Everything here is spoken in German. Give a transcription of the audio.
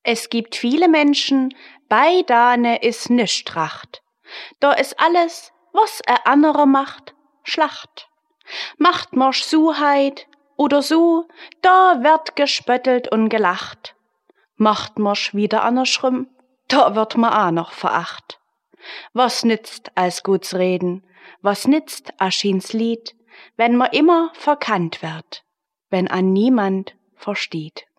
Es gibt viele Menschen, bei dane is nischt tracht. Da is alles, was anderer macht, Schlacht. Macht marsch Suheit oder so, da wird gespöttelt und gelacht. Macht marsch wieder andersrum, da wird ma auch noch veracht. Was nützt als guts Reden, was nützt aschins Lied, wenn ma immer verkannt wird, wenn an niemand versteht.